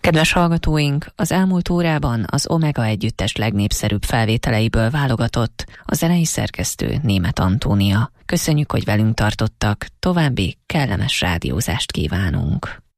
Kedves hallgatóink, az elmúlt órában az Omega együttes legnépszerűbb felvételeiből válogatott a zenei szerkesztő Németh Antónia. Köszönjük, hogy velünk tartottak, további kellemes rádiózást kívánunk.